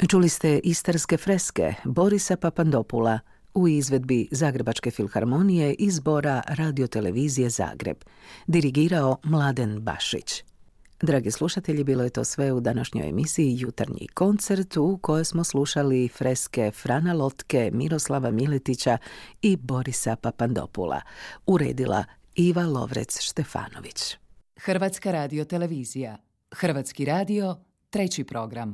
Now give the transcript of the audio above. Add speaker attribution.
Speaker 1: Čuli ste istarske freske Borisa Papandopula u izvedbi Zagrebačke filharmonije i zbora Radiotelevizije Zagreb. Dirigirao Mladen Bašić. Dragi slušatelji, bilo je to sve u današnjoj emisiji Jutarnji koncert u kojoj smo slušali freske Frana Lotke, Miroslava Miletića i Borisa Papandopula. Uredila Iva Lovrec-Štefanović.
Speaker 2: Hrvatska radiotelevizija. Hrvatski radio, 3. program.